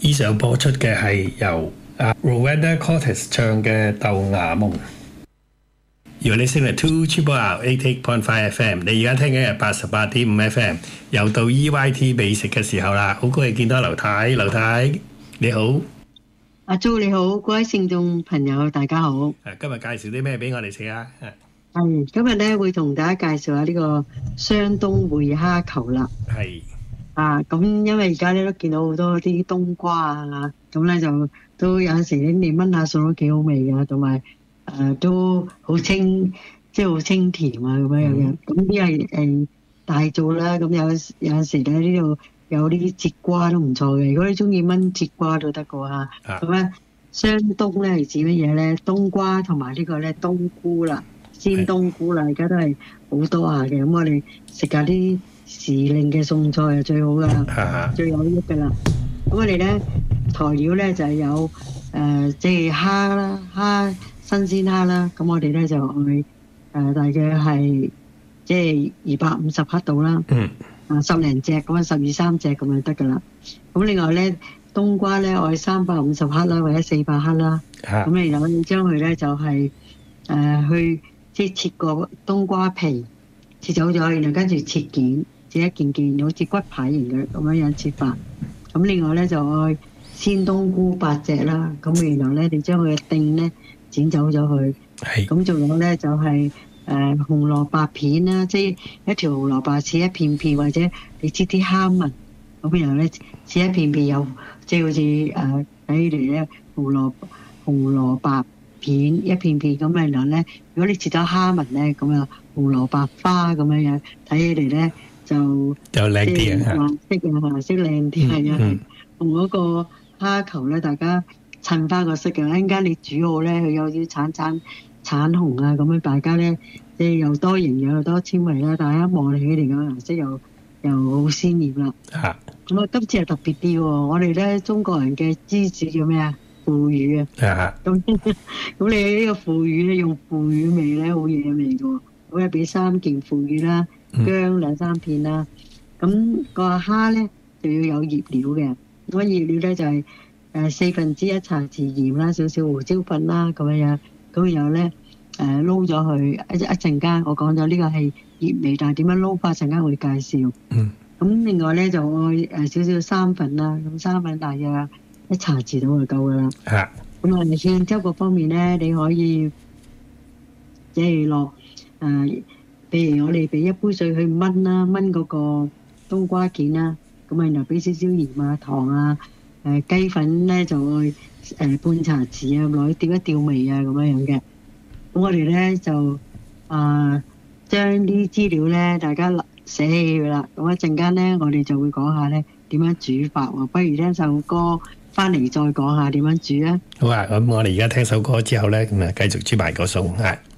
以上播出嘅係由Rowena Cortez 唱嘅《豆芽夢》。You're listening to 2RR88.5 FM， 你而家聽緊係88.5 FM， 又到 EYT 美食嘅時候啦，好高興見到劉太，劉太你好。 阿 Jo 你好，各位聽眾朋友大家好。 今日介紹啲咩俾我哋食啊？ 係今日咧會同大家介紹下呢個雙冬燴蝦球啦。 係咁因為而家咧都見到好多啲冬瓜啊，咁咧就都有陣時你燜下餸都幾好味噶，同埋都好清，即係好清甜啊咁樣樣。咁啲係大做啦，咁有陣時咧呢度有啲節瓜都唔錯嘅。如果你中意燜節瓜都得個嚇。咁咧雙冬咧係指乜嘢咧？冬瓜同埋呢個咧冬菇啦，鮮冬菇啦，而家都係好多下嘅。咁我哋食下啲時令嘅餸菜係最好噶啦，最有益噶啦。咁我哋咧材料咧就係有即係蝦啦，新鮮蝦啦。咁我哋咧就去大概係即係250克度啦。10零隻咁12、13隻咁就得噶啦。咁另外咧冬瓜咧我哋350克啦，或者400克啦。咁然後你將佢咧就係去即係切個冬瓜皮，切走咗，然後跟住切件。一件件好似骨牌型嘅咁樣切法。咁另外咧就愛鮮冬菇8隻啦。咁然後咧你將佢嘅丁咧剪走咗佢。咁仲有咧就係紅蘿蔔片啦，即係一條紅蘿蔔切一片片，或者你切啲蝦紋。咁然後咧切一片片又即係好似睇嚟咧紅蘿蔔片一片片咁。然後咧如果你切咗蝦紋咧，咁啊紅蘿蔔花咁樣樣睇起嚟咧。就靚啲啊！ 顏色靚啲係啊，同嗰個蝦球咧，大家襯翻個色嘅。一陣間你煮好咧，佢有啲橙紅啊，咁樣大家咧即係又多營養又多纖維啦。大家望起嚟個顏色又好鮮豔啦。咁啊，今次係特別啲喎。我哋咧中國人嘅芝士叫咩啊？腐乳啊。咁你呢個腐乳咧用腐乳味咧好惹味嘅喎。咁啊，俾3件腐乳啦。薑2-3片啦，咁個蝦咧就要有醃料嘅。咁醃料咧就係1/4茶匙鹽啦，少少胡椒粉啦咁樣樣。咁然後咧撈咗佢一陣間，我講咗呢個係醃味，但係點樣撈法陣間會介紹。咁另外咧就愛少少生粉啦，咁生粉大約1茶匙到就夠噶啦。咁啊，芡汁嗰方面咧，你可以即係落譬如我哋俾1杯水去燜啦，燜嗰個冬瓜件啦，咁啊然後俾少少鹽啊、糖啊、雞粉咧就愛半茶匙啊，落去調一調味啊咁樣樣嘅。咁我哋咧就將啲資料咧大家寫起佢啦。咁一陣間咧我哋就會講下咧點樣煮法喎。不如聽首歌翻嚟再講下點樣煮啊。 好啊，咁我哋而家聽首歌之後咧，咁啊繼續煮埋個餸。